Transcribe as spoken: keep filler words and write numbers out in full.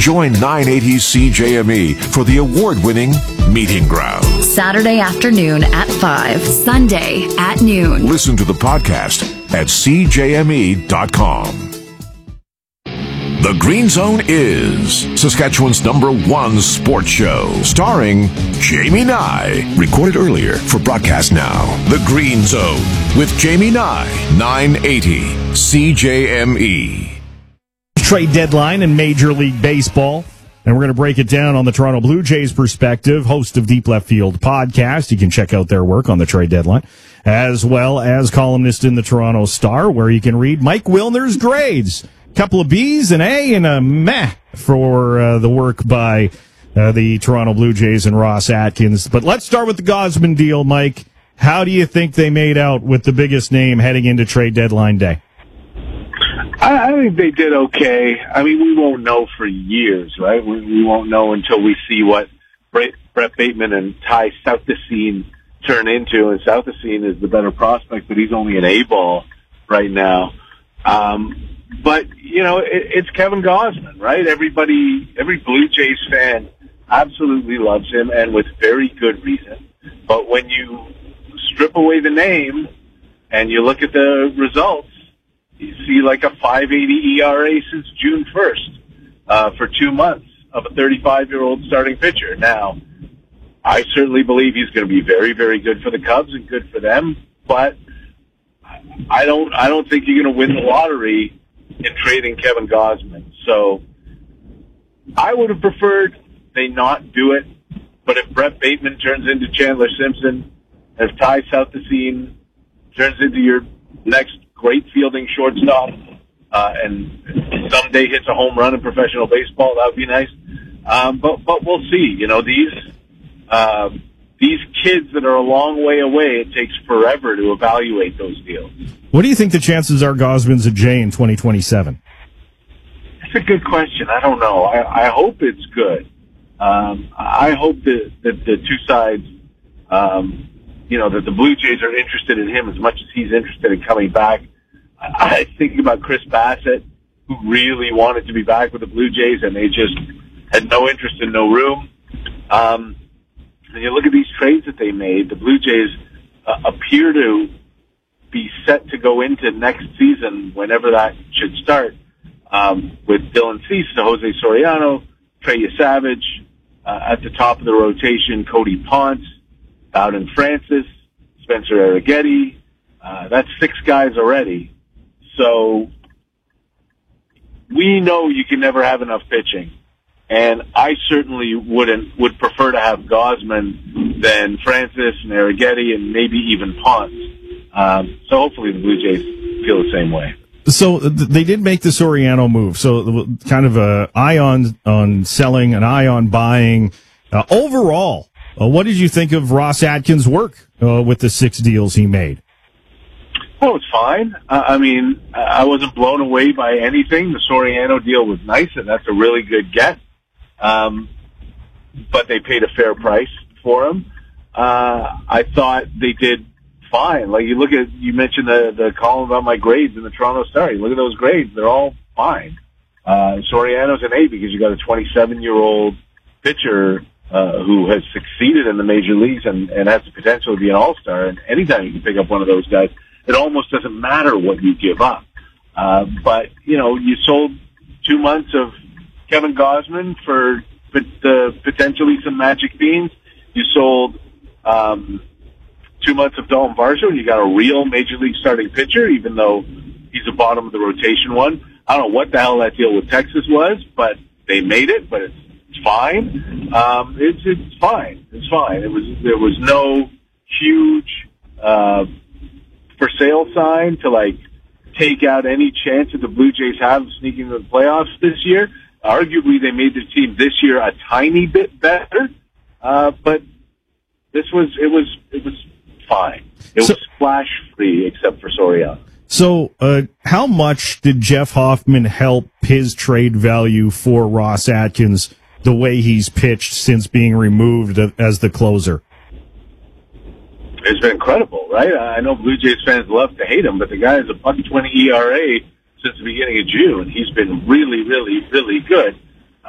Join nine eighty C J M E for the award-winning Meeting Ground. Saturday afternoon at five, Sunday at noon. Listen to the podcast at c j m e dot com. The Green Zone is Saskatchewan's number one sports show, starring Jamie Nye. Recorded earlier for broadcast now. The Green Zone with Jamie Nye, nine eighty C J M E. Trade deadline in Major League Baseball. And we're going to break it down on the Toronto Blue Jays perspective. Host of Deep Left Field podcast. You can check out their work on the trade deadline, as well as columnist in the Toronto Star, where you can read Mike Wilner's grades. Couple of B's, an A, and a meh for uh, the work by uh, the Toronto Blue Jays and Ross Atkins. But let's start with the Gausman deal, Mike. How do you think they made out with the biggest name heading into trade deadline day? I, I think they did okay. I mean, we won't know for years, right? We, we won't know until we see what Brett, Brett Bateman and Ty Southesine turn into. And Southesine is the better prospect, but he's only an A-ball right now. Um, But, you know, it, it's Kevin Gausman, right? Everybody, every Blue Jays fan absolutely loves him, and with very good reason. But when you strip away the name and you look at the results, you see like a five eighty E R A since June first uh, for two months of a thirty-five-year-old starting pitcher. Now, I certainly believe he's going to be very, very good for the Cubs and good for them, but I don't, I don't think you're going to win the lottery in trading Kevin Gausman. So I would have preferred they not do it, but if Brett Bateman turns into Chandler Simpson, if Ty Southesine turns into your next great fielding shortstop, uh, and someday hits a home run in professional baseball, that would be nice. Um, but, but we'll see. You know, these, uh, these kids that are a long way away, it takes forever to evaluate those deals. What do you think the chances are Gausman's a J in twenty twenty-seven? That's a good question. I don't know. I, I hope it's good. Um, I hope that, that the two sides, um, you know, that the Blue Jays are interested in him as much as he's interested in coming back. I, I think about Chris Bassett, who really wanted to be back with the Blue Jays, and they just had no interest and no room. Um, and you look at these trades that they made, the Blue Jays uh, appear to be set to go into next season, whenever that should start, um, with Dylan Cease, Jose Soriano, Trey Savage, uh, at the top of the rotation, Cody Ponce, Bowden Francis, Spencer Arrighetti. Uh, that's six guys already. So we know you can never have enough pitching. And I certainly wouldn't, would prefer to have Gausman than Francis and Arrighetti and maybe even Ponce. Um, so hopefully the Blue Jays feel the same way. So they did make the Soriano move. So kind of a eye on, on selling, an eye on buying. Uh, overall, uh, what did you think of Ross Atkins' work uh, with the six deals he made? Well, it's fine. Uh, I mean, I wasn't blown away by anything. The Soriano deal was nice, and that's a really good get. Um, but they paid a fair price for him. Uh, I thought they did fine. Like, you look at, you mentioned the, the column about my grades in the Toronto Star. You look at those grades, they're all fine. Uh, Soriano's an A because you got a twenty-seven-year-old pitcher, uh, who has succeeded in the major leagues and, and has the potential to be an all-star. And anytime you can pick up one of those guys, it almost doesn't matter what you give up. Uh, but, you know, you sold two months of Kevin Gausman for uh, potentially some magic beans. You sold, um, two months of Dalton Varsho, and you got a real major league starting pitcher, even though he's a bottom of the rotation one. I don't know what the hell that deal with Texas was, but they made it, but it's, it's fine. Um, it's, it's fine. It's fine. It was, there was no huge, uh, for sale sign to like take out any chance that the Blue Jays have of sneaking into the playoffs this year. Arguably, they made the team this year a tiny bit better, uh, but this was, it was, it was fine. It so, was splash free except for Soriano. So, uh, how much did Jeff Hoffman help his trade value for Ross Atkins, the way he's pitched since being removed as the closer? It's been incredible, right? I know Blue Jays fans love to hate him, but the guy has a buck twenty E R A since the beginning of June. He's been really, really, really good.